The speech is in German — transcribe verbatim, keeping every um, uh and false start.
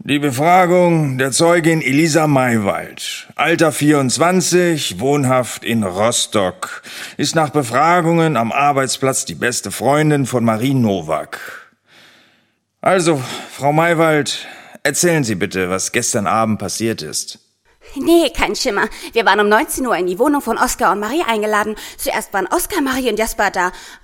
Die Befragung der Zeugin Elisa Maywald, Alter vierundzwanzig, wohnhaft in Rostock, ist nach Befragungen am Arbeitsplatz die beste Freundin von Marie Nowak. Also, Frau Maywald, erzählen Sie bitte, was gestern Abend passiert ist. Nee, kein Schimmer. Wir waren um neunzehn Uhr in die Wohnung von Oskar und Marie eingeladen. Zuerst waren Oskar, Marie und Jasper da.